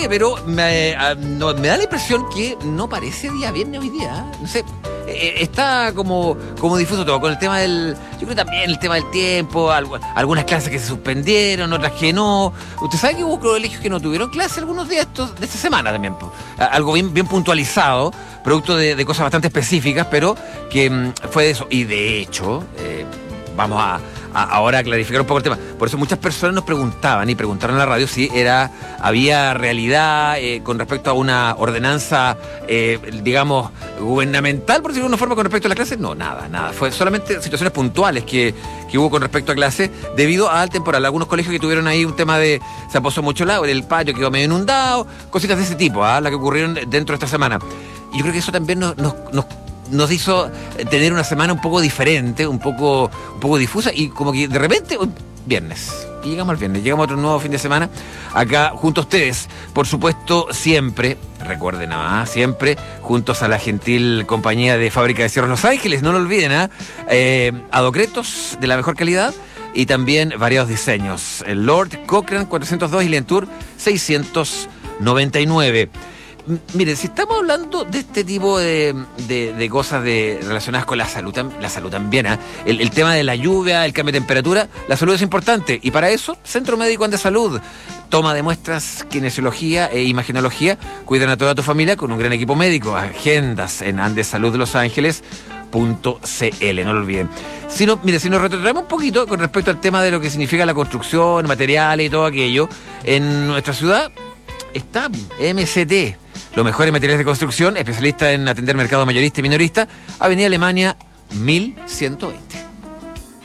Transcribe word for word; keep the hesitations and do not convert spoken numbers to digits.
Oye, pero me, a, no, me da la impresión que no parece día viernes hoy día. ¿eh? No sé, eh, está como, como difuso todo, con el tema del... Yo creo también el tema del tiempo, algo, algunas clases que se suspendieron, otras que no. Usted sabe que hubo colegios que no tuvieron clase algunos días estos, de esta semana también. Pues. Algo bien, bien puntualizado, producto de, de cosas bastante específicas, pero que mm, fue de eso. Y de hecho, eh, vamos a... ahora clarificar un poco el tema. Por eso muchas personas nos preguntaban y preguntaron en la radio si era había realidad eh, con respecto a una ordenanza, eh, digamos, gubernamental, por decirlo de una forma, con respecto a la clase. No, nada, nada. Fue solamente situaciones puntuales que, que hubo con respecto a clase debido al temporal. Algunos colegios que tuvieron ahí un tema de... Se aposó mucho el agua, el patio quedó medio inundado, cositas de ese tipo, ¿ah? Las que ocurrieron dentro de esta semana. Y yo creo que eso también nos... nos, nos nos hizo tener una semana un poco diferente, un poco, un poco difusa, y como que de repente, viernes, y llegamos al viernes, llegamos a otro nuevo fin de semana, acá junto a ustedes, por supuesto, siempre, recuerden nada más, siempre, juntos a la gentil compañía de Fábrica de Cierros Los Ángeles, no lo olviden, ¿eh? eh Adocretos de la mejor calidad, y también variados diseños, el Lord Cochrane cuatrocientos dos y Lentour seiscientos noventa y nueve. Miren, si estamos hablando de este tipo de, de, de cosas de, relacionadas con la salud, la salud también, ¿eh? el, el tema de la lluvia, el cambio de temperatura, la salud es importante. Y para eso, Centro Médico Andes Salud, toma de muestras, kinesiología e imagenología, cuidan a toda tu familia con un gran equipo médico. Agendas en andesalud los ángeles punto c l, no lo olviden. Si no, mire, si nos retrotraemos un poquito con respecto al tema de lo que significa la construcción, materiales y todo aquello, en nuestra ciudad está M C T, los mejores materiales de construcción, especialista en atender mercado mayorista y minorista, Avenida Alemania mil ciento veinte.